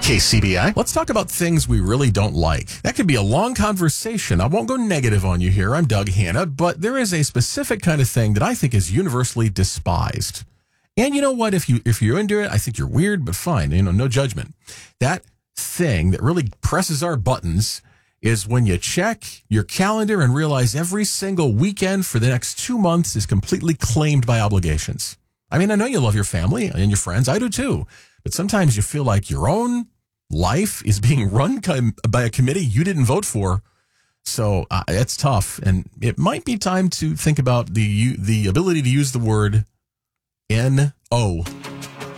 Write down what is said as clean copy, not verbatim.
KCBI. Let's talk about things we really don't like. That could be a long conversation. I won't go negative on you here. I'm Doug Hanna, but there is a specific kind of thing that I think is universally despised. And you know what? If you're into it, I think you're weird, but fine. No judgment. That thing that really presses our buttons is when you check your calendar and realize every single weekend for the next 2 months is completely claimed by obligations. I mean, I know you love your family and your friends. I do too. But sometimes you feel like your own life is being run by a committee you didn't vote for. So it's tough. And it might be time to think about the ability to use the word N-O